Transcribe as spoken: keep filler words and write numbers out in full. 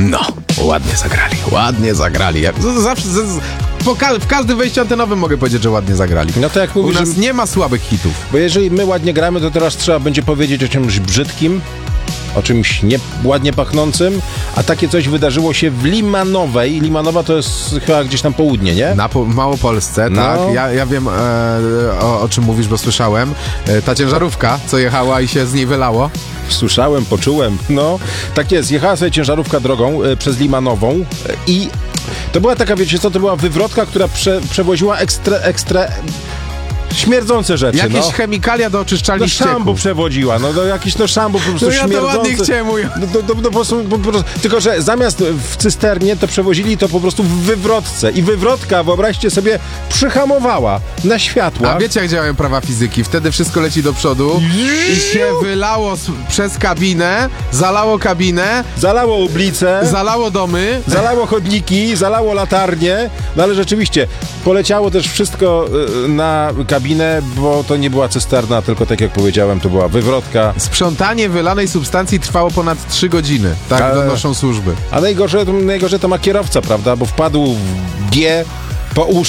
No, ładnie zagrali, ładnie zagrali. Ja zawsze, z, z, po, w każdym wejściu antenowym mogę powiedzieć, że ładnie zagrali. No to jak mówisz, u nas że... nie ma słabych hitów. Bo jeżeli my ładnie gramy, to teraz trzeba będzie powiedzieć o czymś brzydkim, o czymś nie ładnie pachnącym, a takie coś wydarzyło się w Limanowej. Limanowa to jest chyba gdzieś tam południe, nie? Na po, Małopolsce, No. tak. Ja, ja wiem e, o, o czym mówisz, bo słyszałem. E, ta ciężarówka, co jechała i się z niej wylało. Słyszałem, poczułem. No, tak jest. Jechała sobie ciężarówka drogą e, przez Limanową e, i to była taka, wiecie co, to była wywrotka, która prze, przewoziła ekstra, ekstra śmierdzące rzeczy, Jakieś no. chemikalia do oczyszczalni No szambo ścieków. przewodziła, no do jakiś to szambo po prostu No ja to śmierdzące. ładnie chciałem mówić. No, do, do, do, po prostu, po prostu, tylko, że zamiast w cysternie to przewozili to po prostu w wywrotce i wywrotka, wyobraźcie sobie, przyhamowała na światłach. A wiecie, jak działają prawa fizyki? Wtedy wszystko leci do przodu i się wylało s- przez kabinę, zalało kabinę, Zalało ulicę, zalało domy. zalało chodniki, zalało latarnie, no ale rzeczywiście poleciało też wszystko y, na kabinę, bo to nie była cysterna, tylko tak jak powiedziałem, to była wywrotka. Sprzątanie wylanej substancji trwało ponad trzy godziny. Tak Ale- donoszą służby. A najgorsze, najgorsze to ma kierowca, prawda, bo wpadł w G po uszy.